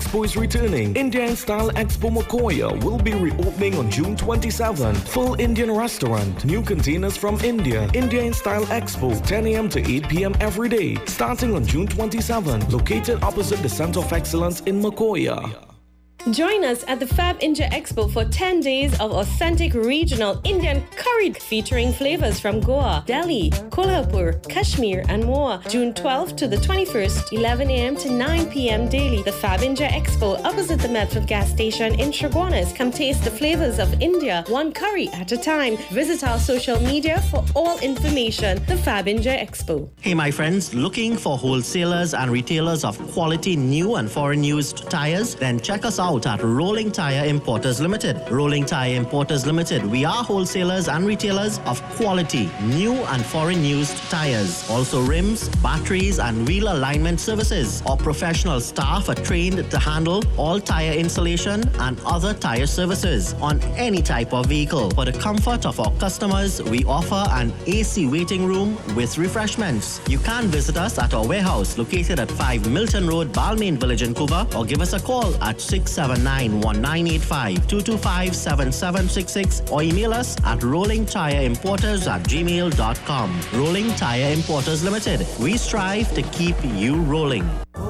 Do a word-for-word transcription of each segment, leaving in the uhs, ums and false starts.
Expo is returning. India in Style Expo Makoya will be reopening on June twenty-seventh. Full Indian restaurant, new containers from India. India in Style Expo, ten a m to eight p m every day, starting on June twenty-seventh. Located opposite the Center of Excellence in Makoya. Join us at the Fab India Expo for ten days of authentic regional Indian curry featuring flavors from Goa, Delhi, Kolhapur, Kashmir and more. June twelfth to the twenty-first, eleven a m to nine p m daily. The Fab India Expo opposite the Medford gas station in Chaguanas. Come taste the flavors of India, one curry at a time. Visit our social media for all information. The Fab India Expo. Hey my friends, looking for wholesalers and retailers of quality new and foreign used tires? Then check us out at Rolling Tire Importers Limited. Rolling Tire Importers Limited. We are wholesalers and retailers of quality, new and foreign used tires. Also rims, batteries and wheel alignment services. Our professional staff are trained to handle all tire installation and other tire services on any type of vehicle. For the comfort of our customers, we offer an A C waiting room with refreshments. You can visit us at our warehouse located at five Milton Road, Balmain Village in Cuba, or give us a call at six seven nine one nine eight five two two five seven seven six six or email us at rolling tire importers at gmail dot com. Rolling Tire Importers Limited. We strive to keep you rolling.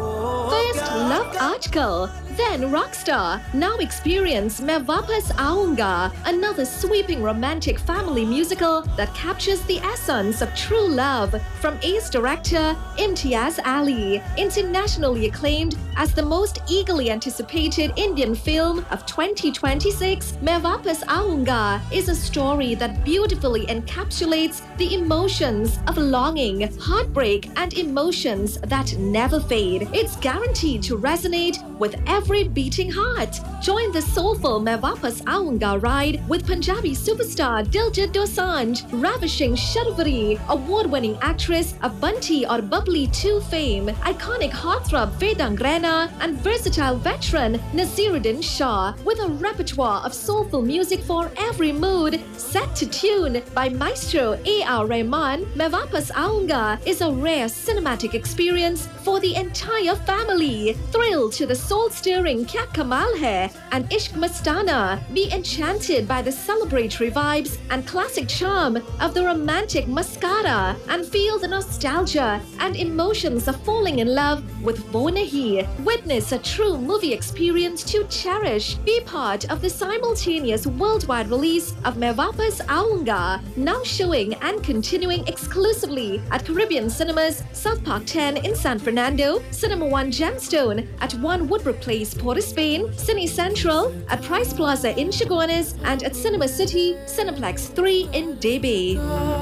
First love article, then rockstar. Now experience Main Vapas Aunga, another sweeping romantic family musical that captures the essence of true love. From ace director Imtiaz Ali, internationally acclaimed as the most eagerly anticipated Indian film of twenty twenty-six, Main Vapas Aunga is a story that beautifully encapsulates the emotions of longing, heartbreak, and emotions that never fade. It's guaranteed to resonate with every beating heart. Join the soulful Main Vapas Aunga ride with Punjabi superstar Diljit Dosanjh, ravishing Sharvari, award-winning actress of Bunty or Bubbly two fame, iconic heartthrob Vedang Rana, and versatile veteran Naziruddin Shah, with a repertoire of soulful music for every mood. Set to tune by Maestro A R Rahman, Main Vapas Aunga is a rare cinematic experience for the entire family. Thrill to the soul-stirring Kya Kamal Hai and Ishq Mastana. Be enchanted by the celebratory vibes and classic charm of the romantic Mascara, and feel the nostalgia and emotions of falling in love with Wo Nahi. Witness a true movie experience to cherish. Be part of the simultaneous worldwide release of Main Vapas Aunga, now showing and continuing exclusively at Caribbean Cinemas, South Park ten in San Fernando, Cinema One Gemstone at One Woodbrook Place, Port of Spain, Cine Central at Price Plaza in Chaguanas, and at Cinema City, Cineplex three in Debe.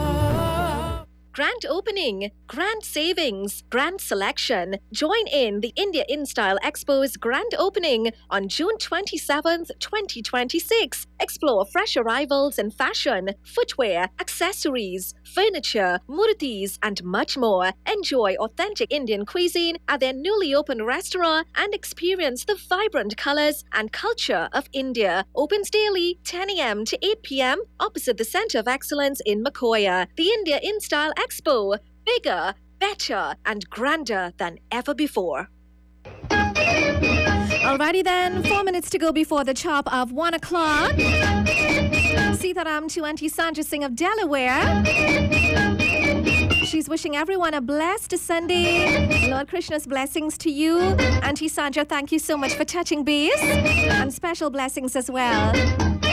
Grand opening, grand savings, grand selection. Join in the India In Style Expo's grand opening on June twenty-seventh, twenty twenty-six. Explore fresh arrivals in fashion, footwear, accessories, furniture, murtis, and much more. Enjoy authentic Indian cuisine at their newly opened restaurant and experience the vibrant colors and culture of India. Opens daily, ten a m to eight p m opposite the Center of Excellence in Makoya. The India In Style Expo, bigger, better, and grander than ever before. Alrighty then, four minutes to go before the chop of one o'clock. Sitaram to Auntie Sandra Singh of Delaware. She's wishing everyone a blessed Sunday. Lord Krishna's blessings to you. Auntie Sandra, thank you so much for touching base. And special blessings as well